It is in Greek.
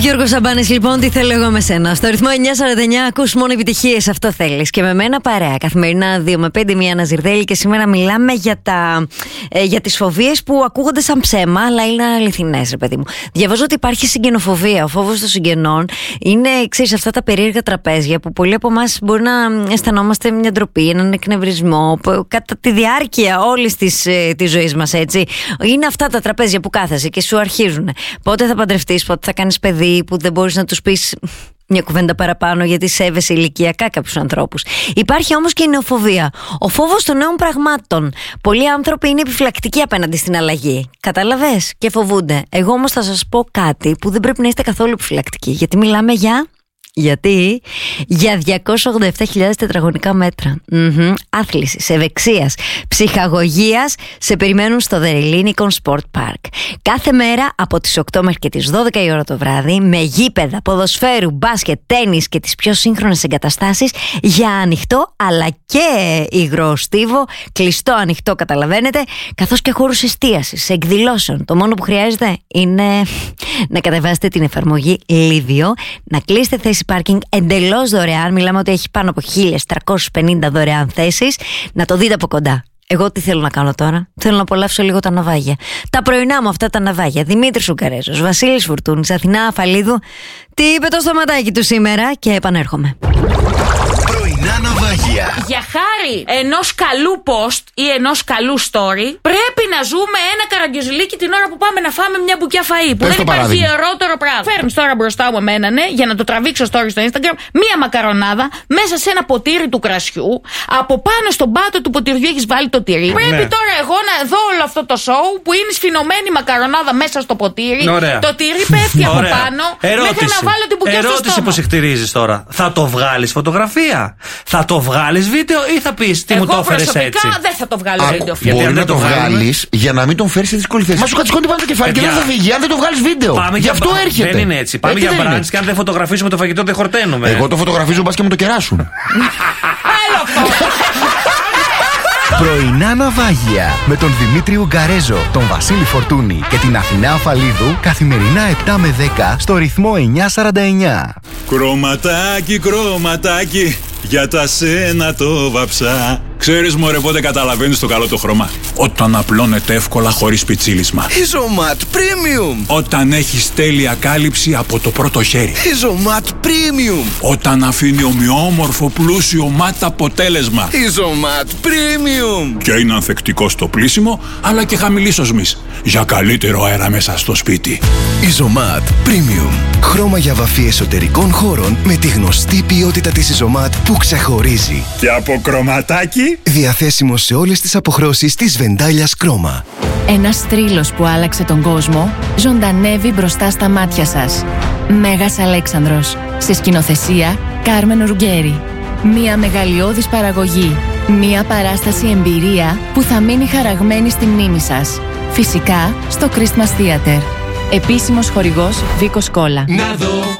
Γιώργος Σαμπάνης, λοιπόν, τι θέλω εγώ με σένα. Στο ρυθμό 949 ακούς μόνο επιτυχίες, αυτό θέλεις. Και με μένα παρέα. Καθημερινά 2 με 5, μία Ναζιρδέλη. Και σήμερα μιλάμε για τις φοβίες που ακούγονται σαν ψέμα, αλλά είναι αληθινές, ρε παιδί μου. Διαβάζω ότι υπάρχει συγγενοφοβία. Ο φόβος των συγγενών είναι, ξέρεις, αυτά τα περίεργα τραπέζια που πολλοί από εμάς μπορεί να αισθανόμαστε μια ντροπή, έναν εκνευρισμό κατά τη διάρκεια όλης της ζωής μας, έτσι. Είναι αυτά τα τραπέζια που κάθεσαι και σου αρχίζουν. Πότε θα παντρευτείς, πότε θα κάνεις παιδί, που δεν μπορείς να τους πεις μια κουβέντα παραπάνω γιατί σέβεσαι ηλικιακά κάποιους ανθρώπους. Υπάρχει όμως και η νεοφοβία. Ο φόβος των νέων πραγμάτων. Πολλοί άνθρωποι είναι επιφυλακτικοί απέναντι στην αλλαγή. Κατάλαβες? Και φοβούνται. Εγώ όμως θα σας πω κάτι που δεν πρέπει να είστε καθόλου επιφυλακτικοί. Γιατί μιλάμε για 287.000 τετραγωνικά μέτρα άθλησης, ευεξίας, ψυχαγωγίας σε περιμένουν στο The Ellinikon Sport Park. Κάθε μέρα από τις 8 μέχρι και τις 12 η ώρα το βράδυ, με γήπεδα, ποδοσφαίρου, μπάσκετ, τένις και τις πιο σύγχρονες εγκαταστάσεις για ανοιχτό αλλά και υγρόστίβο, κλειστό ανοιχτό, καταλαβαίνετε, καθώς και χώρους εστίασης, εκδηλώσεων. Το μόνο που χρειάζεται είναι να κατεβάσετε την εφαρμογή Livio, να κλείσετε θέση πάρκινγκ εντελώς δωρεάν. Μιλάμε ότι έχει πάνω από 1.350 δωρεάν θέσεις. Να το δείτε από κοντά. Εγώ τι θέλω να κάνω τώρα? Θέλω να απολαύσω λίγο τα ναυάγια. Τα πρωινά μου αυτά τα ναυάγια. Δημήτρης Ουγκαρέζος, Βασίλης Φουρτούνης, Αθηνά Αφαλίδου. Τι είπε το στοματάκι του σήμερα? Και επανέρχομαι. Πρωινά ναυάγια. Για χάρη ενός καλού post ή ενός καλού story, πρέπει να ζούμε ένα καραγκιόζηλίκι την ώρα που πάμε να φάμε μια μπουκιά φαΐ. Που δεν υπάρχει ιερότερο πράγμα. Φέρνεις τώρα μπροστά μου εμένα, ναι, για να το τραβήξω story στο Instagram, μια μακαρονάδα μέσα σε ένα ποτήρι του κρασιού. Από πάνω στον πάτο του ποτηριού έχεις βάλει το τυρί. Ναι. Πρέπει τώρα εγώ να δω όλο αυτό το show που είναι σφινωμένη μακαρονάδα μέσα στο ποτήρι. Ωραία. Το τυρί πέφτει από πάνω. Μέχρι να βάλω την μπουκιά στο στόμα. Ερώτηση που συχτηρίζεις τώρα. Θα το βγάλεις φωτογραφία? Θα το βγάλεις βίντεο ή θα πεις τι μου το έφερες έτσι? Εγώ προσωπικά δεν θα το βγάλω βίντεο. Μπορεί να το βγάλεις για να μην τον φέρεις σε δύσκολη θέση. Μα σου κατσικώνει πάνω το κεφάλι και δεν θα φύγει αν δεν το βγάλεις βίντεο. Γι' αυτό έρχεται. Δεν είναι έτσι. Πάμε για μπραντς και αν δεν φωτογραφίσουμε το φαγητό δεν χορταίνουμε. Εγώ το φωτογραφίζω, μπας και μου το κεράσουν. Πρωινά ναυάγια με τον Δημήτρη Ουγκαρέζο, τον Βασίλη Φορτούνη και την Αθηνά Αφαλίδου, καθημερινά 7 με 10 στο ρυθμό 949. Κρωματάκι, κρωματάκι, για τα σένα το βαψά. Ξέρεις μωρέ πότε καταλαβαίνεις το καλό το χρώμα? Όταν απλώνεται εύκολα χωρίς πιτσίλισμα. Isomat Premium. Όταν έχεις τέλεια κάλυψη από το πρώτο χέρι. Isomat Premium. Όταν αφήνει ομοιόμορφο πλούσιο ματ αποτέλεσμα. Isomat Premium. Και είναι ανθεκτικό στο πλύσιμο αλλά και χαμηλής οσμής, για καλύτερο αέρα μέσα στο σπίτι. Isomat Premium. Χρώμα για βαφή εσωτερικών χώρων με τη γνωστή ποιότητα της Isomat που ξεχωρίζει. Και από κρωματάκι. Διαθέσιμο σε όλες τις αποχρώσεις της βεντάλιας Κρόμα. Ένας θρύλος που άλλαξε τον κόσμο ζωντανεύει μπροστά στα μάτια σας. Μέγας Αλέξανδρος. Σε σκηνοθεσία Κάρμεν Ουργκέρι. Μια μεγαλειώδης παραγωγή. Μια παράσταση εμπειρία που θα μείνει χαραγμένη στη μνήμη σας. Φυσικά στο Christmas Theater. Επίσημος χορηγός Βίκος Κόλλα. Να δω